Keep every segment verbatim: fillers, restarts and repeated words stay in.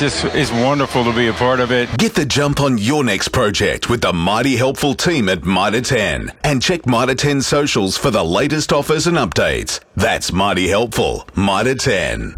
just it's wonderful to be a part of it. Get the jump on your next project with the Mighty Helpful team at Mitre ten. And check Mitre ten socials for the latest offers and updates. That's Mighty Helpful, Mitre ten.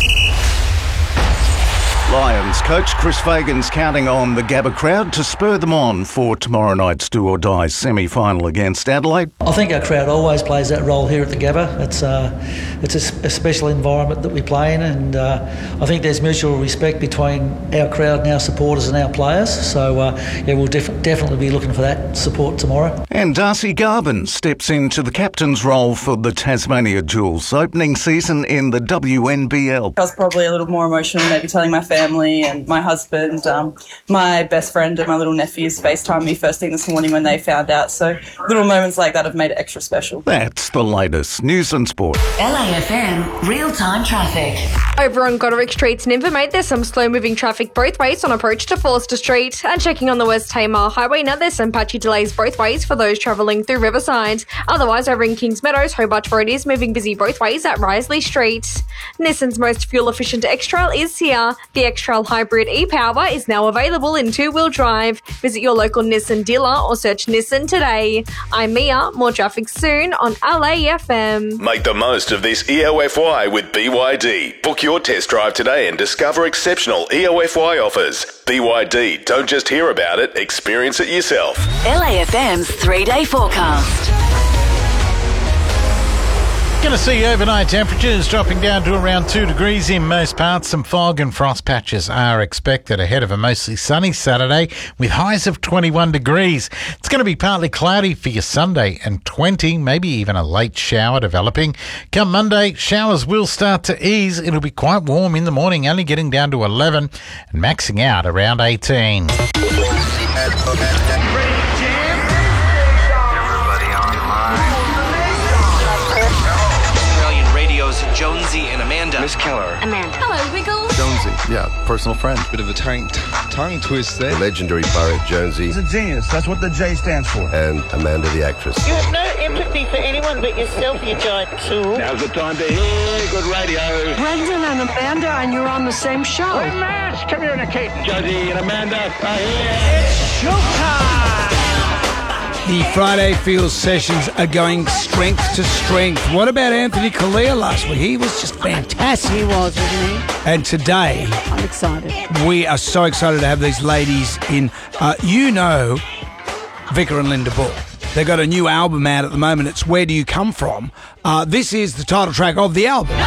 Lions coach Chris Fagan's counting on the Gabba crowd to spur them on for tomorrow night's do or die semi-final against Adelaide. I think our crowd always plays that role here at the Gabba. It's uh, it's a, a special environment that we play in, and uh, I think there's mutual respect between our crowd and our supporters and our players. So uh, yeah, we'll def- definitely be looking for that support tomorrow. And Darcy Garvin steps into the captain's role for the Tasmania Jewels, opening season in the W N B L. I was probably a little more emotional, maybe telling my family and my husband, um, my best friend and my little nephews FaceTimed me first thing this morning when they found out. So little moments like that have made it extra special. That's the latest news and sport. L A F M real-time traffic. Over on Goderic Street in Invermaid, there's some slow-moving traffic both ways on approach to Forster Street. And checking on the West Tamar Highway, now there's some patchy delays both ways for those travelling through Riverside. Otherwise, over in Kings Meadows, Hobart Road is moving busy both ways at Risley Street. Nissan's most fuel-efficient X-Trail is here. The X-Trail Hybrid e-Power is now available in two-wheel drive. Visit your local Nissan dealer or search Nissan today. I'm Mia. More traffic soon on L A F M. Make the most of this E O F Y with B Y D. Book your test drive today and discover exceptional E O F Y offers. B Y D, don't just hear about it, experience it yourself. L A F M's three-day forecast. Going to see overnight temperatures dropping down to around two degrees in most parts. Some fog and frost patches are expected ahead of a mostly sunny Saturday with highs of twenty-one degrees. It's going to be partly cloudy for your Sunday and twenty, maybe even a late shower developing. Come Monday, showers will start to ease. It'll be quite warm in the morning, only getting down to eleven and maxing out around eighteen. Jonesy and Amanda. Miss Keller. Amanda. Hello, Wiggle. Jonesy, yeah, personal friend. Bit of a tongue, tongue twist there. The legendary poet Jonesy. He's a genius. That's what the J stands for. And Amanda, the actress. You have no empathy for anyone but yourself, you giant tool. Now's the time to hear good radio. Brendan and Amanda, and you're on the same show. We're mass communicating. Jonesy and Amanda are here. It's showtime. The Friday Feels sessions are going strength to strength. What about Anthony Kalia last week? He was just fantastic. He was, wasn't he? And today... I'm excited. We are so excited to have these ladies in. Uh, you know Vicar and Linda Bull. They've got a new album out at the moment. It's Where Do You Come From? Uh, this is the title track of the album.